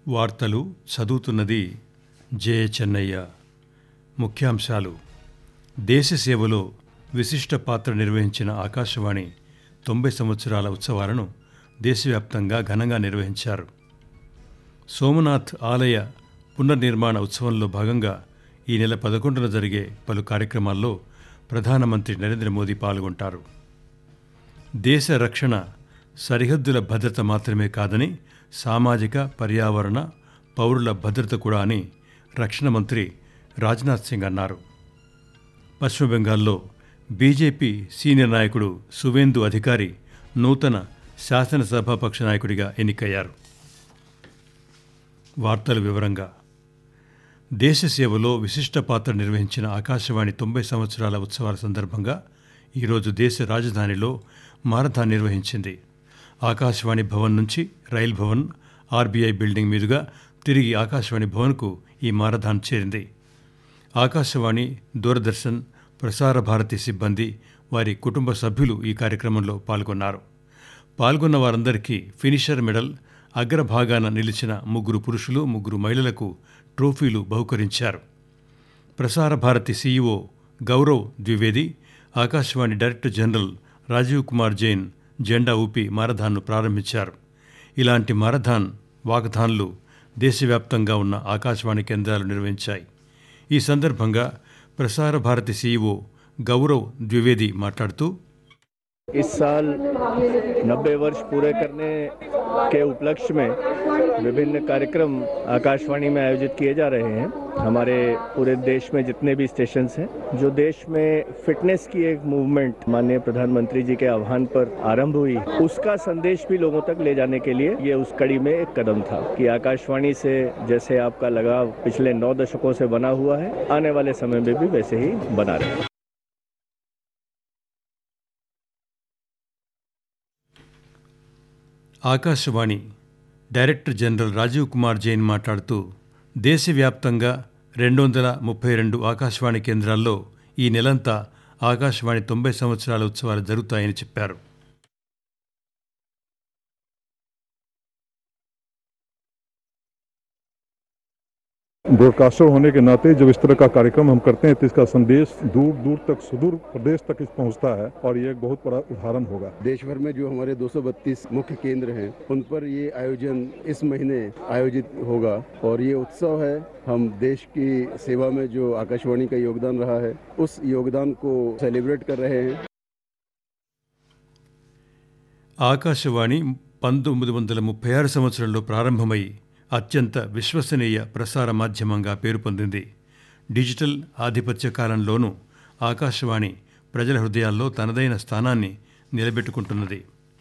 వార్తలు చదువుతున్నది జే చెన్నయ్య. ముఖ్యాంశాలు. దేశ సేవలో విశిష్ట పాత్ర నిర్వహించిన ఆకాశవాణి 90 సంవత్సరాల ఉత్సవాలను దేశవ్యాప్తంగా ఘనంగా నిర్వహించారు. సోమనాథ్ ఆలయ పునర్నిర్మాణ ఉత్సవంలో భాగంగా ఈ నెల 11న జరిగే పలు కార్యక్రమాల్లో ప్రధానమంత్రి నరేంద్ర మోదీ పాల్గొంటారు. దేశ రక్షణ సరిహద్దుల భద్రత మాత్రమే కాదని సామాజిక, పర్యావరణ, పౌరుల భద్రత కూడా అని రక్షణ మంత్రి రాజ్నాథ్ సింగ్ అన్నారు. పశ్చిమ బెంగాల్లో బీజేపీ సీనియర్ నాయకుడు సువేందు అధికారి నూతన శాసనసభాపక్ష నాయకుడిగా ఎన్నికయ్యారు. వార్తల వివరంగా. దేశ సేవలో విశిష్ట పాత్ర నిర్వహించిన ఆకాశవాణి 90 సంవత్సరాల ఉత్సవాల సందర్భంగా ఈరోజు దేశ రాజధానిలో మారథాన్ నిర్వహించింది. ఆకాశవాణి భవన్ నుంచి రైల్ భవన్, ఆర్బీఐ బిల్డింగ్ మీదుగా తిరిగి ఆకాశవాణి భవన్కు ఈ మారథాన్ చేరింది. ఆకాశవాణి, దూరదర్శన్, ప్రసార భారతి సిబ్బంది, వారి కుటుంబ సభ్యులు ఈ కార్యక్రమంలో పాల్గొన్నారు. పాల్గొన్న వారందరికీ ఫినిషర్ మెడల్, అగ్రభాగాన నిలిచిన 3 పురుషులు, 3 మహిళలకు ట్రోఫీలు బహుకరించారు. Prasar Bharati CEO Gaurav Dwivedi, Akashvani director general Rajiv Kumar Jain జెండా ఊపి మారథాన్ను ప్రారంభించారు. ఇలాంటి మారథాన్, వాకథాన్లు దేశవ్యాప్తంగా ఉన్న ఆకాశవాణి కేంద్రాలు నిర్వహించాయి. ఈ సందర్భంగా ప్రసార భారతి సీఈఓ గౌరవ్ ద్వివేది మాట్లాడుతూ, इस साल 90 वर्ष पूरे करने के उपलक्ष्य में विभिन्न कार्यक्रम आकाशवाणी में आयोजित किए जा रहे हैं. हमारे पूरे देश में जितने भी स्टेशंस हैं, जो देश में फिटनेस की एक मूवमेंट माननीय प्रधानमंत्री जी के आह्वान पर आरंभ हुई, उसका संदेश भी लोगों तक ले जाने के लिए ये उस कड़ी में एक कदम था कि आकाशवाणी से जैसे आपका लगाव पिछले 9 दशकों से बना हुआ है, आने वाले समय में भी वैसे ही बना रहे. ఆకాశవాణి డైరెక్టర్ జనరల్ రాజీవ్ కుమార్ జైన్ మాట్లాడుతూ, దేశవ్యాప్తంగా 232 ఆకాశవాణి కేంద్రాల్లో ఈ నెలంతా ఆకాశవాణి 90 సంవత్సరాల ఉత్సవాలు జరుగుతాయని చెప్పారు. ब्रॉडकास्टर होने के नाते जब इस तरह का कार्यक्रम हम करते हैं तो इसका संदेश दूर दूर तक, सुदूर प्रदेश तक पहुंचता है और ये एक बहुत बड़ा उदाहरण होगा. देश भर में जो हमारे 232 मुख्य केंद्र हैं, उन पर ये आयोजन इस महीने आयोजित होगा और ये उत्सव है. हम देश की सेवा में जो आकाशवाणी का योगदान रहा है, उस योगदान को सेलिब्रेट कर रहे हैं. ఆకాశవాణి 1936 సంవత్సరంలో ప్రారంభమై అత్యంత విశ్వసనీయ ప్రసార మాధ్యమంగా పేరు పొందింది. డిజిటల్ ఆధిపత్య కాలంలోనూ ఆకాశవాణి ప్రజల హృదయాల్లో తనదైన స్థానాన్ని నిలబెట్టుకుంటున్నది.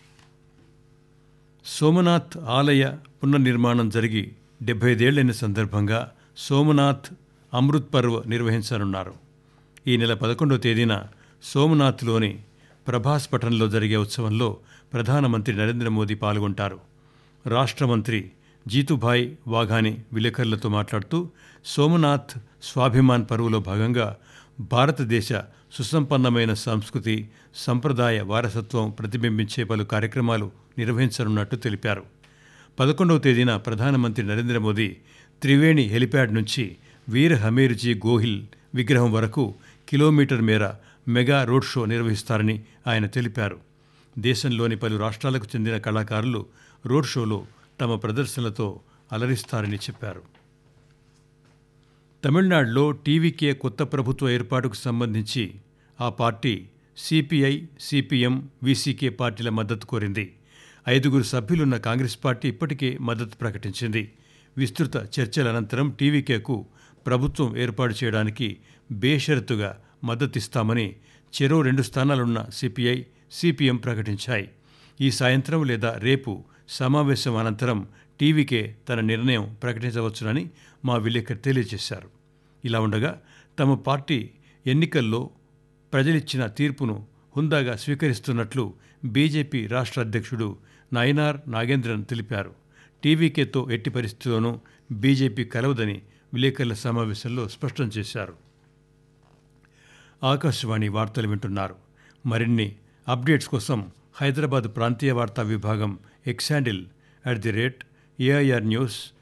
సోమనాథ్ ఆలయ పునర్నిర్మాణం జరిగి 75 ఏళ్లైన సందర్భంగా సోమనాథ్ అమృత్ పర్వ్ నిర్వహించనున్నారు. ఈ నెల 11వ తేదీన సోమనాథ్లోని ప్రభాస్ పఠన్లో జరిగే ఉత్సవంలో ప్రధానమంత్రి నరేంద్ర మోదీ పాల్గొంటారు. రాష్ట్ర మంత్రి జీతుభాయ్ వాఘాని విలేకరులతో మాట్లాడుతూ, సోమనాథ్ స్వాభిమాన్ పర్వులో భాగంగా భారతదేశ సుసంపన్నమైన సంస్కృతి, సంప్రదాయ వారసత్వం ప్రతిబింబించే పలు కార్యక్రమాలు నిర్వహించనున్నట్టు తెలిపారు. 11వ తేదీన ప్రధానమంత్రి నరేంద్ర మోదీ త్రివేణి హెలిప్యాడ్ నుంచి వీర్ హమీర్జీ గోహిల్ విగ్రహం వరకు కిలోమీటర్ మేర మెగా రోడ్ షో నిర్వహిస్తారని ఆయన తెలిపారు. దేశంలోని పలు రాష్ట్రాలకు చెందిన కళాకారులు రోడ్ షోలో తమ ప్రదర్శనలతో అలరిస్తారని చెప్పారు. తమిళనాడులో టీవీకే కొత్త ప్రభుత్వ ఏర్పాటుకు సంబంధించి ఆ పార్టీ సిపిఐ, సిపిఎం, వీసీకే పార్టీల మద్దతు కోరింది. 5 సభ్యులున్న కాంగ్రెస్ పార్టీ ఇప్పటికే మద్దతు ప్రకటించింది. విస్తృత చర్చల అనంతరం టీవీకేకు ప్రభుత్వం ఏర్పాటు చేయడానికి బేషరతుగా మద్దతిస్తామని చెరో 2 స్థానాలున్న సిపిఐ, సిపిఎం ప్రకటించాయి. ఈ సాయంత్రం లేదా రేపు సమావేశం అనంతరం టీవీకే తన నిర్ణయం ప్రకటించవచ్చునని మా విలేకరి తెలియజేశారు. ఇలా ఉండగా తమ పార్టీ ఎన్నికల్లో ప్రజలిచ్చిన తీర్పును హుందాగా స్వీకరిస్తున్నట్లు బీజేపీ రాష్ట్ర అధ్యక్షుడు నయనార్ నాగేంద్రన్ తెలిపారు. టీవీకేతో ఎట్టి పరిస్థితుల్లోనూ బీజేపీ కలవదని విలేకరుల సమావేశంలో స్పష్టం చేశారు. ఆకాశవాణి వార్తలు వింటున్నారు. మరిన్ని అప్డేట్స్ కోసం హైదరాబాద్ ప్రాంతీయ వార్తా విభాగం ఎక్స్ హ్యాండిల్ @AIR News